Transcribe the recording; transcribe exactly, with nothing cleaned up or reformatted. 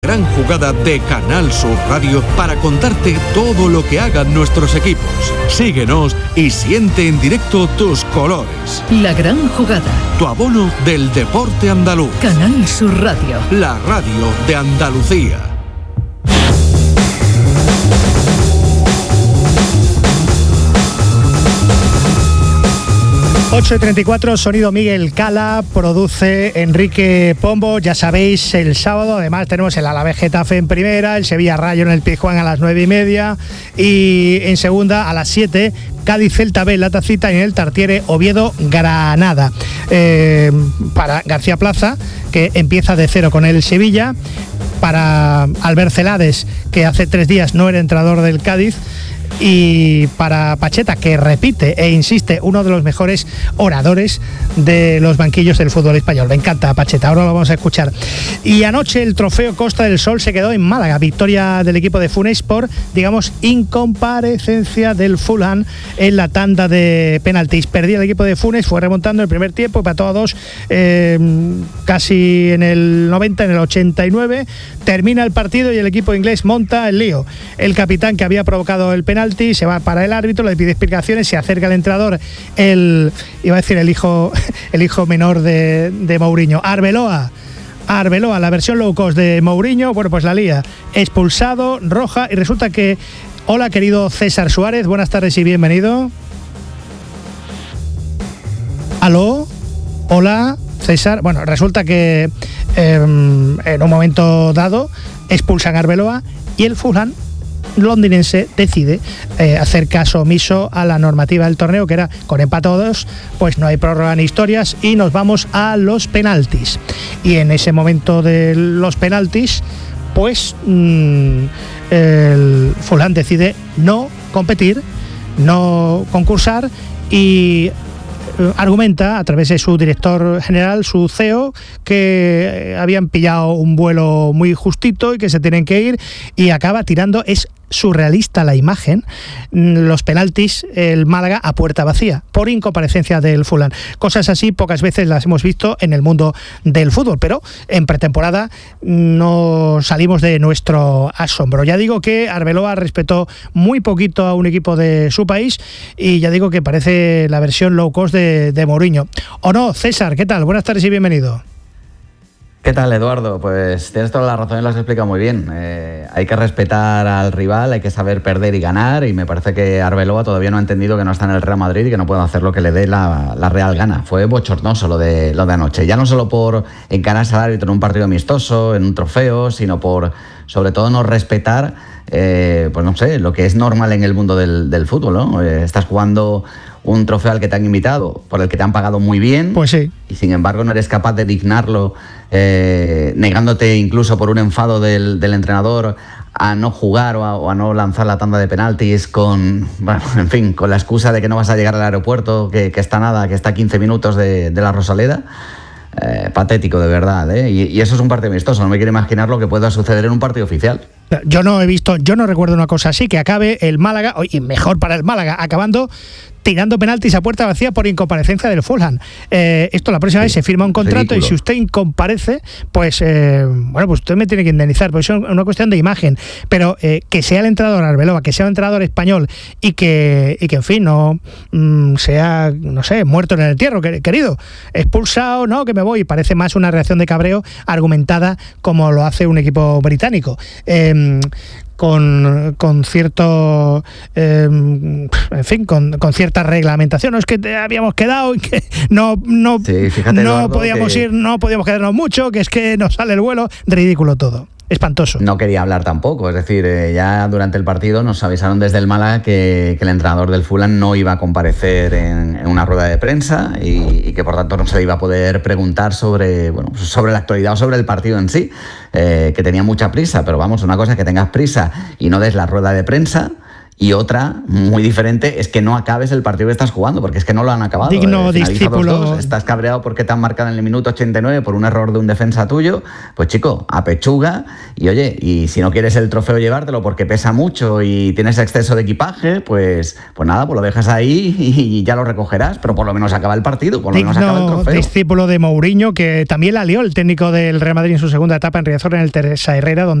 Gran jugada de Canal Sur Radio para contarte todo lo que hagan nuestros equipos. Síguenos y siente en directo tus colores. La gran jugada. Tu abono del deporte andaluz. Canal Sur Radio. La radio de Andalucía. ocho y treinta y cuatro, sonido Miguel Cala, produce Enrique Pombo. Ya sabéis, el sábado además tenemos el Alavés Getafe en primera, el Sevilla Rayo en el Pizjuán a las nueve y media y en segunda a las siete Cádiz Celta B en la Tacita y en el Tartiere Oviedo Granada. Eh, para García Plaza, que empieza de cero con el Sevilla, para Albert Celades, que hace tres días no era entrenador del Cádiz, y para Pacheta, que repite e insiste, uno de los mejores oradores de los banquillos del fútbol español. Me encanta Pacheta, ahora lo vamos a escuchar. Y anoche el trofeo Costa del Sol se quedó en Málaga, victoria del equipo de Funes por, digamos, incomparecencia del Fulham en la tanda de penaltis. Perdía el equipo de Funes, fue remontando el primer tiempo, empató a dos eh, casi en el noventa, en el ochenta y nueve, termina el partido y el equipo inglés monta el lío. El capitán, que había provocado el penalti, se va para el árbitro, le pide explicaciones, se acerca al entrenador, el iba a decir el hijo el hijo menor de, de Mourinho, Arbeloa Arbeloa, la versión low cost de Mourinho. Bueno, pues la lía, expulsado, roja, y resulta que, hola querido César Suárez, buenas tardes y bienvenido. ¿Aló? Hola, César. Bueno, resulta que eh, en un momento dado expulsan a Arbeloa y el Fulham londinense decide eh, hacer caso omiso a la normativa del torneo, que era con empate a dos, pues no hay prórroga ni historias y nos vamos a los penaltis. Y en ese momento de los penaltis, pues mmm, el Fulham decide no competir, no concursar y argumenta a través de su director general, su C E O, que habían pillado un vuelo muy justito y que se tienen que ir, y acaba tirando, es surrealista la imagen, los penaltis, el Málaga a puerta vacía, por incomparecencia del Fulham. Cosas así pocas veces las hemos visto en el mundo del fútbol, pero en pretemporada no salimos de nuestro asombro. Ya digo que Arbeloa respetó muy poquito a un equipo de su país y ya digo que parece la versión low cost de, de Mourinho. ¿O no, César? ¿Qué tal? Buenas tardes y bienvenido. ¿Qué tal, Eduardo? Pues tienes toda la razón y lo has explicado muy bien. Eh, hay que respetar al rival, hay que saber perder y ganar, y me parece que Arbeloa todavía no ha entendido que no está en el Real Madrid y que no puede hacer lo que le dé la, la real gana. Fue bochornoso lo de, lo de anoche, ya no solo por encararse al árbitro en un partido amistoso, en un trofeo, sino por, sobre todo, no respetar, eh, pues no sé, lo que es normal en el mundo del, del fútbol, ¿no? Eh, estás jugando un trofeo al que te han invitado, por el que te han pagado muy bien, pues sí, y sin embargo no eres capaz de dignarlo, eh, negándote incluso por un enfado del, del entrenador a no jugar o a, o a no lanzar la tanda de penaltis con, bueno, en fin, con la excusa de que no vas a llegar al aeropuerto, que, que está nada, que está a quince minutos de, de la Rosaleda. Eh, patético, de verdad, ¿eh? Y, y eso es un partido amistoso, no me quiero imaginar lo que pueda suceder en un partido oficial. Yo no he visto, yo no recuerdo una cosa así, que acabe el Málaga, y mejor para el Málaga, acabando tirando penaltis a puerta vacía por incomparecencia del Fulham. Eh, esto la próxima sí, vez se firma un contrato, ridículo. Y si usted incomparece, pues eh, bueno, pues usted me tiene que indemnizar, pues es una cuestión de imagen. Pero eh, que sea el entrenador Arbeloa, que sea un entrenador español y que, y que en fin, no mm, sea, no sé, muerto en el entierro, querido, expulsado, no, que me voy, parece más una reacción de cabreo argumentada como lo hace un equipo británico. Eh, Con, con cierto, eh, en fin, con, con cierta reglamentación. No es que te habíamos quedado y que no, no, sí, fíjate, no Eduardo, podíamos que... ir, no podíamos quedarnos mucho, que es que nos sale el vuelo, ridículo todo. Espantoso. No quería hablar tampoco, es decir, eh, ya durante el partido nos avisaron desde el Málaga que, que el entrenador del Fulham no iba a comparecer en, en una rueda de prensa y, y que por tanto no se le iba a poder preguntar sobre, bueno, sobre la actualidad o sobre el partido en sí, eh, que tenía mucha prisa, pero vamos, una cosa es que tengas prisa y no des la rueda de prensa, Y otra, muy diferente, es que no acabes el partido que estás jugando, porque es que no lo han acabado. Digno eh, discípulo. dos dos, estás cabreado porque te han marcado en el minuto ochenta y nueve por un error de un defensa tuyo. Pues chico, a pechuga. Y oye, y si no quieres el trofeo llevártelo porque pesa mucho y tienes exceso de equipaje, pues, pues nada, pues lo dejas ahí y ya lo recogerás. Pero por lo menos acaba el partido, por lo Digno menos acaba el trofeo. Discípulo de Mourinho, que también la lió el técnico del Real Madrid en su segunda etapa en Riazor, en el Teresa Herrera, donde